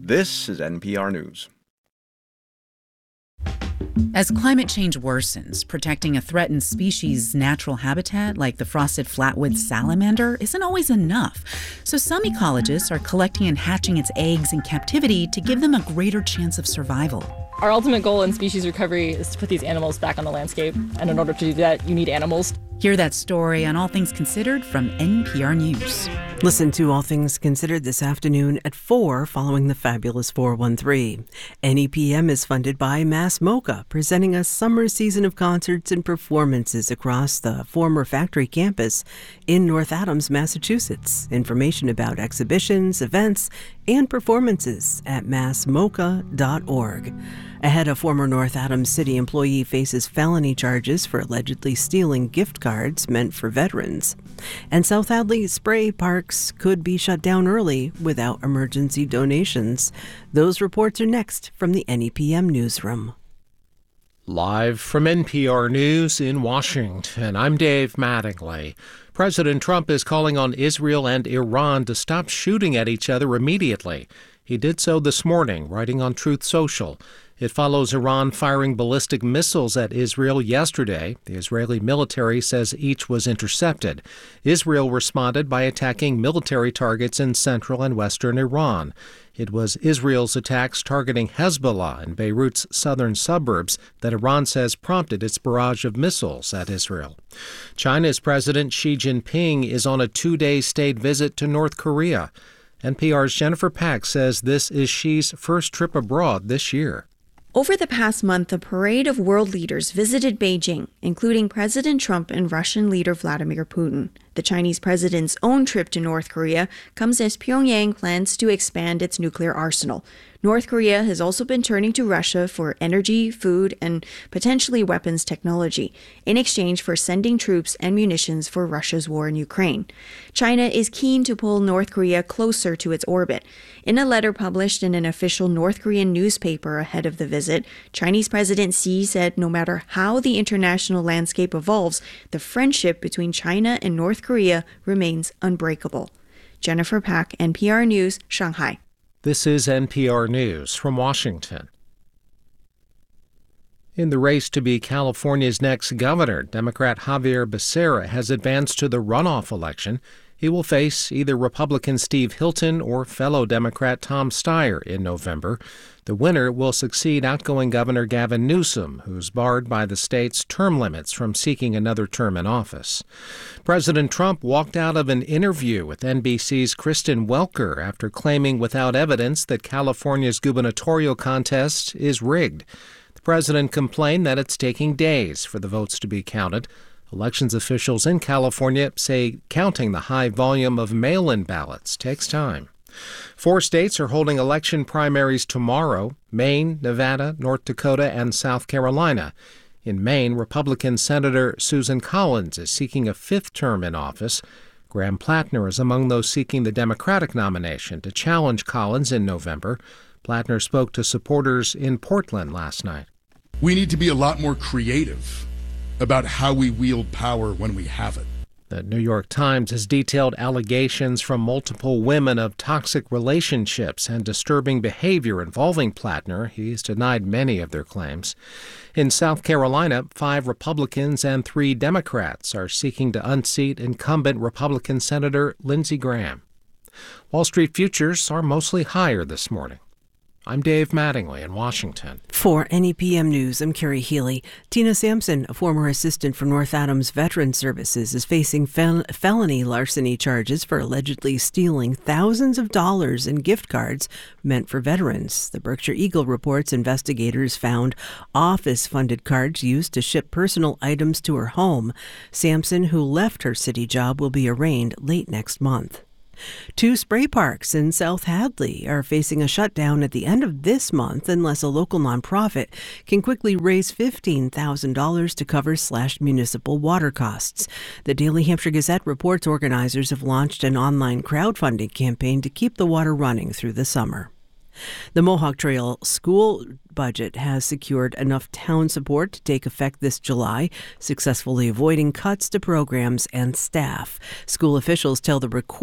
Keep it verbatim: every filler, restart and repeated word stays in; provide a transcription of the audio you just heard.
This is N P R News. As climate change worsens, protecting a threatened species' natural habitat like the frosted flatwood salamander isn't always enough. So some ecologists are collecting and hatching its eggs in captivity to give them a greater chance of survival. Our ultimate goal in species recovery is to put these animals back on the landscape. And in order to do that, you need animals. Hear that story on All Things Considered from N P R News. Listen to All Things Considered this afternoon at four following the fabulous four one three. N E P M is funded by Mass MoCA, presenting a summer season of concerts and performances across the former factory campus in North Adams, Massachusetts. Information about exhibitions, events, and performances at mass moca dot org. Ahead, a former North Adams City employee faces felony charges for allegedly stealing gift cards meant for veterans. And South Hadley spray parks could be shut down early without emergency donations. Those reports are next from the N E P M newsroom. Live from N P R News in Washington, I'm Dave Mattingly. President Trump is calling on Israel and Iran to stop shooting at each other immediately. He did so this morning, writing on Truth Social. It follows Iran firing ballistic missiles at Israel yesterday. The Israeli military says each was intercepted. Israel responded by attacking military targets in central and western Iran. It was Israel's attacks targeting Hezbollah in Beirut's southern suburbs that Iran says prompted its barrage of missiles at Israel. China's President Xi Jinping is on a two-day state visit to North Korea. N P R's Jennifer Pack says this is Xi's first trip abroad this year. Over the past month, a parade of world leaders visited Beijing, including President Trump and Russian leader Vladimir Putin. The Chinese president's own trip to North Korea comes as Pyongyang plans to expand its nuclear arsenal. North Korea has also been turning to Russia for energy, food, and potentially weapons technology, in exchange for sending troops and munitions for Russia's war in Ukraine. China is keen to pull North Korea closer to its orbit. In a letter published in an official North Korean newspaper ahead of the visit, Chinese President Xi said no matter how the international landscape evolves, the friendship between China and North Korea remains unbreakable. Jennifer Pack, N P R News, Shanghai. This is N P R News from Washington. In the race to be California's next governor, Democrat Javier Becerra has advanced to the runoff election. He will face either Republican Steve Hilton or fellow Democrat Tom Steyer in November. The winner will succeed outgoing Governor Gavin Newsom, who's barred by the state's term limits from seeking another term in office. President Trump walked out of an interview with N B C's Kristen Welker after claiming without evidence that California's gubernatorial contest is rigged. The president complained that it's taking days for the votes to be counted. Elections officials in California say counting the high volume of mail-in ballots takes time. Four states are holding election primaries tomorrow: Maine, Nevada, North Dakota, and South Carolina. In Maine, Republican Senator Susan Collins is seeking a fifth term in office. Graham Plattner is among those seeking the Democratic nomination to challenge Collins in November. Plattner spoke to supporters in Portland last night. We need to be a lot more creative about how we wield power when we have it. The New York Times has detailed allegations from multiple women of toxic relationships and disturbing behavior involving Plattner. He's denied many of their claims. In South Carolina, five Republicans and three Democrats are seeking to unseat incumbent Republican Senator Lindsey Graham. Wall Street futures are mostly higher this morning. I'm Dave Mattingly in Washington. For N E P M News, I'm Carrie Healy. Tina Sampson, a former assistant for North Adams Veteran Services, is facing fel- felony larceny charges for allegedly stealing thousands of dollars in gift cards meant for veterans. The Berkshire Eagle reports investigators found office-funded cards used to ship personal items to her home. Sampson, who left her city job, will be arraigned late next month. Two spray parks in South Hadley are facing a shutdown at the end of this month unless a local nonprofit can quickly raise fifteen thousand dollars to cover slashed municipal water costs. The Daily Hampshire Gazette reports organizers have launched an online crowdfunding campaign to keep the water running through the summer. The Mohawk Trail school budget has secured enough town support to take effect this July, successfully avoiding cuts to programs and staff. School officials tell the Record